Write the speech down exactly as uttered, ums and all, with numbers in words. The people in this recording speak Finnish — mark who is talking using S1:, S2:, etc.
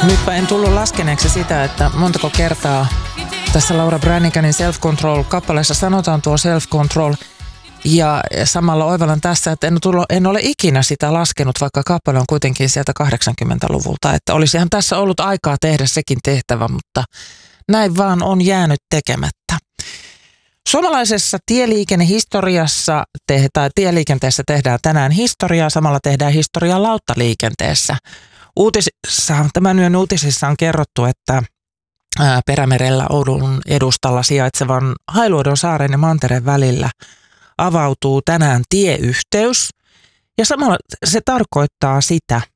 S1: Nytpä en tullut laskeneeksi sitä, että montako kertaa tässä Laura Braniganin Self Control-kappaleessa sanotaan tuo Self Control. Ja samalla oivallan tässä, että en, tullut, en ole ikinä sitä laskenut, vaikka kappale on kuitenkin sieltä kahdeksankymmentäluvulta. Että olisihan tässä ollut aikaa tehdä sekin tehtävä, mutta näin vaan on jäänyt tekemättä. Suomalaisessa tieliikennehistoriassa te, tai tieliikenteessä tehdään tänään historiaa, samalla tehdään historiaa lauttaliikenteessä. Uutisissa, tämän yön uutisissa on kerrottu, että Perämerellä Oulun edustalla sijaitsevan Hailuodon saaren ja Mantereen välillä avautuu tänään tieyhteys. Ja samalla se tarkoittaa sitä,